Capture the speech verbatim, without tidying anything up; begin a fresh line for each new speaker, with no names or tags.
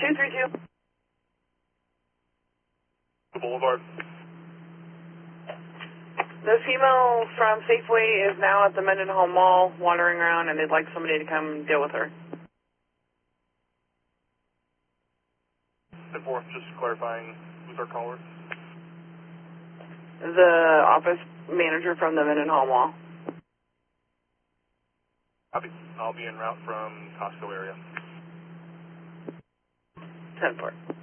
two three two.
Boulevard.
The female from Safeway is now at the Mendenhall Mall wandering around, and they'd like somebody to come deal with her.
ten four, just clarifying, who's our caller?
The office manager from the Mendenhall Mall.
Copy. I'll be en route from Costco area.
ten four.